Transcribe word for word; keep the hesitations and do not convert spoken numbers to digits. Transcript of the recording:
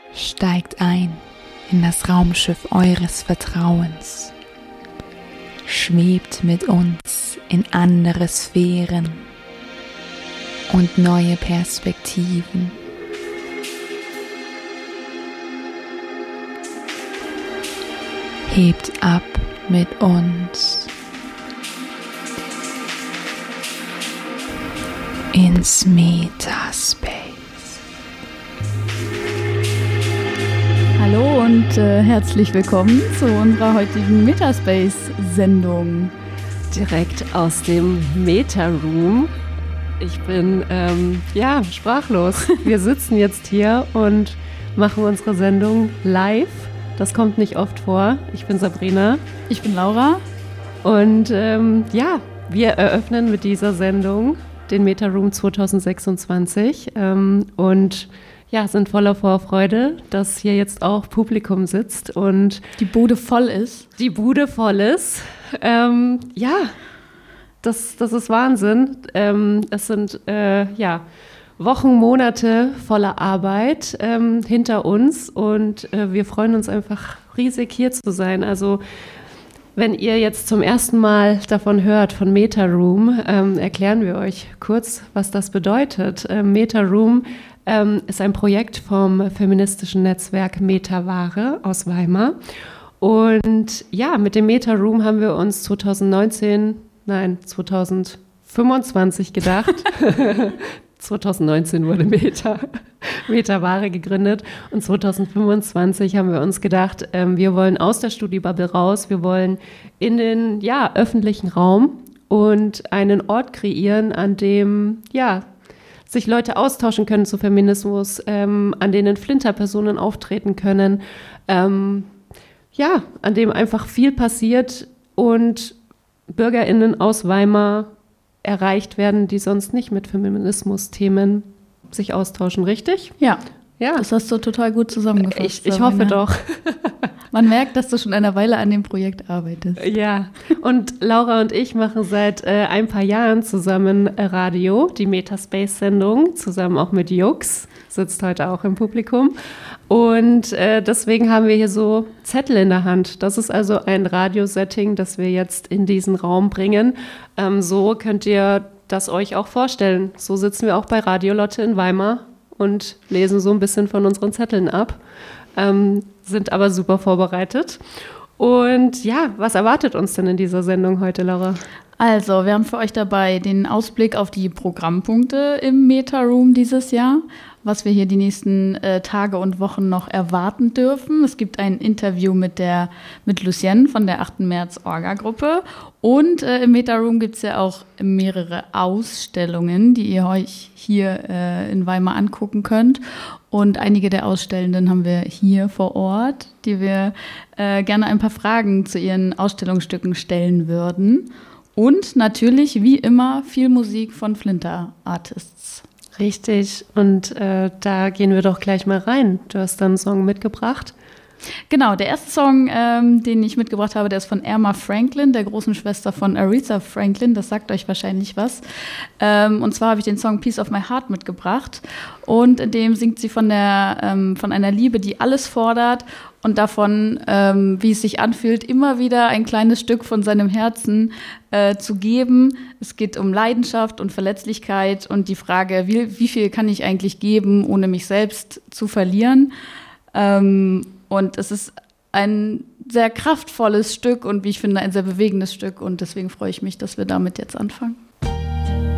Steigt ein in das Raumschiff eures Vertrauens. Schwebt mit uns in andere Sphären und neue Perspektiven. Hebt ab mit uns ins Metaspace. Hallo und äh, herzlich willkommen zu unserer heutigen Metaspace-Sendung. Direkt aus dem Meta-Room. Ich bin, ähm, ja, sprachlos. Wir sitzen jetzt hier und machen unsere Sendung live. Das kommt nicht oft vor. Ich bin Sabrina. Ich bin Laura. Und ähm, ja, wir eröffnen mit dieser Sendung den Meta-Room zwanzig sechsundzwanzig ähm, und ja, sind voller Vorfreude, dass hier jetzt auch Publikum sitzt und die Bude voll ist. Die Bude voll ist. Ähm, ja, das, das ist Wahnsinn. Ähm, es sind äh, ja, Wochen, Monate voller Arbeit ähm, hinter uns und äh, wir freuen uns einfach riesig, hier zu sein. Also wenn ihr jetzt zum ersten Mal davon hört, von Meta-Room, ähm, erklären wir euch kurz, was das bedeutet. Ähm, Meta-Room ähm, ist ein Projekt vom feministischen Netzwerk Meta-Ware aus Weimar. Und ja, mit dem Meta-Room haben wir uns zwanzig neunzehn, nein, zwanzig fünfundzwanzig gedacht. zwanzig neunzehn wurde Meta, Meta-Ware gegründet und zwanzig fünfundzwanzig haben wir uns gedacht, ähm, wir wollen aus der Studiebubble raus, wir wollen in den ja, öffentlichen Raum und einen Ort kreieren, an dem ja, sich Leute austauschen können zu Feminismus, ähm, an denen Flinterpersonen auftreten können, ähm, ja, an dem einfach viel passiert und BürgerInnen aus Weimar erreicht werden, die sonst nicht mit Feminismus-Themen sich austauschen, richtig? Ja, ja. Das hast du total gut zusammengefasst. Ich, ich hoffe doch. Man merkt, dass du schon eine Weile an dem Projekt arbeitest. Ja, und Laura und ich machen seit äh, ein paar Jahren zusammen Radio, die Metaspace-Sendung, zusammen auch mit Jux, sitzt heute auch im Publikum. Und äh, deswegen haben wir hier so Zettel in der Hand. Das ist also ein Radiosetting, das wir jetzt in diesen Raum bringen. Ähm, so könnt ihr das euch auch vorstellen. So sitzen wir auch bei Radio Lotte in Weimar und lesen so ein bisschen von unseren Zetteln ab, ähm, sind aber super vorbereitet. Und ja, was erwartet uns denn in dieser Sendung heute, Laura? Also, wir haben für euch dabei den Ausblick auf die Programmpunkte im Meta-Room dieses Jahr, was wir hier die nächsten äh, Tage und Wochen noch erwarten dürfen. Es gibt ein Interview mit der mit Lucienne von der achten März Orga-Gruppe und äh, im Meta-Room gibt es ja auch mehrere Ausstellungen, die ihr euch hier äh, in Weimar angucken könnt. Und einige der Ausstellenden haben wir hier vor Ort, die wir äh, gerne ein paar Fragen zu ihren Ausstellungsstücken stellen würden. Und natürlich, wie immer, viel Musik von Flinter Artists. Richtig, und äh, da gehen wir doch gleich mal rein. Du hast da einen Song mitgebracht. Genau, der erste Song, ähm, den ich mitgebracht habe, der ist von Erma Franklin, der großen Schwester von Aretha Franklin. Das sagt euch wahrscheinlich was. Ähm, und zwar habe ich den Song Piece of My Heart mitgebracht. Und in dem singt sie von, der, ähm, von einer Liebe, die alles fordert und davon, ähm, wie es sich anfühlt, immer wieder ein kleines Stück von seinem Herzen äh, zu geben. Es geht um Leidenschaft und Verletzlichkeit und die Frage, wie, wie viel kann ich eigentlich geben, ohne mich selbst zu verlieren. Ähm, und es ist ein sehr kraftvolles Stück und wie ich finde, ein sehr bewegendes Stück. Und deswegen freue ich mich, dass wir damit jetzt anfangen.